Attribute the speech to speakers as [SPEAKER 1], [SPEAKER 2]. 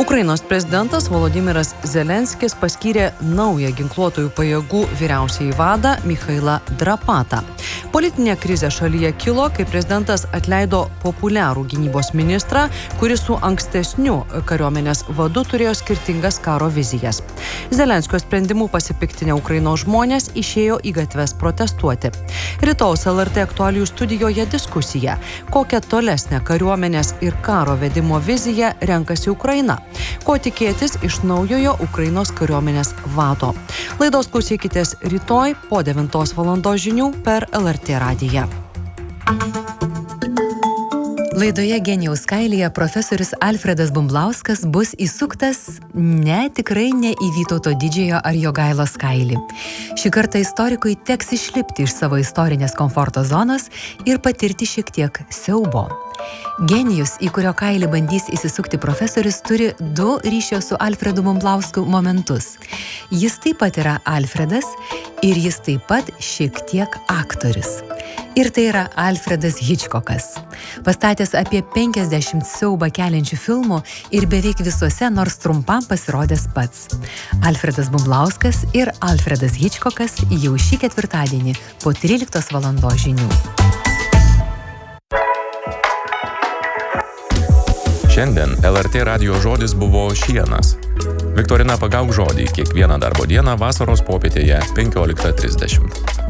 [SPEAKER 1] Ukrainos prezidentas Volodymyras Zelenskis paskyrė naują ginkluotųjų pajėgų vyriausiąjį vadą Mikhailą Drapatą. Politinė krizė šalyje kilo, kai prezidentas atleido populiarų gynybos ministrą, kuris su ankstesniu kariuomenės vadu turėjo skirtingas karo vizijas. Zelenskio sprendimu pasipiktinę Ukrainos žmonės išėjo į gatves protestuoti. Rytojaus LRT aktualijų studijoje diskusija, kokią tolesnę kariuomenės ir karo vedimo viziją renkasi Ukraina. Ko tikėtis iš naujojo Ukrainos kariuomenės vado. Laidos klausykitės rytoj po 9 valandos žinių per LRT radiją.
[SPEAKER 2] Laidoje Genijaus kailyje profesorius Alfredas Bumblauskas bus įsuktas tikrai ne į Vytauto Didžiojo ar Jogailos kailį. Šį kartą istorikui teks išlipti iš savo istorinės komforto zonos ir patirti šiek tiek siaubo. Genijus, į kurio kailį bandys įsisukti profesorius, turi 2 ryšio su Alfredu Bumblausku momentus. Jis taip pat yra Alfredas ir jis taip pat šiek tiek aktorius. Ir tai yra Alfredas Hitchcockas. Pastatęs apie 50 siaubą keliančių filmų ir beveik visuose nors trumpam pasirodęs pats. Alfredas Bumblauskas ir Alfredas Hitchcockas jau šį ketvirtadienį po 13 valandos žinių.
[SPEAKER 3] Šiandien LRT radijo žodis buvo šienas. Viktorina pagauk žodį kiekvieną darbo dieną vasaros popietėje 15:30.